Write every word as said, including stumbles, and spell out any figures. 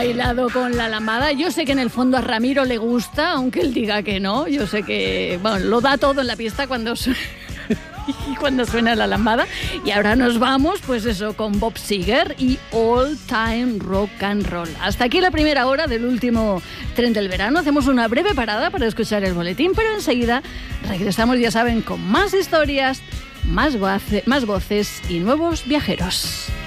bailado con la lambada. Yo sé que en el fondo a Ramiro le gusta, aunque él diga que no. Yo sé que, bueno, lo da todo en la pista cuando suena, cuando suena la lambada. Y ahora nos vamos, pues eso, con Bob Seger y All Time Rock and Roll. Hasta aquí la primera hora del último tren del verano. Hacemos una breve parada para escuchar el boletín, pero enseguida regresamos, ya saben, con más historias, más, voce, más voces y nuevos viajeros.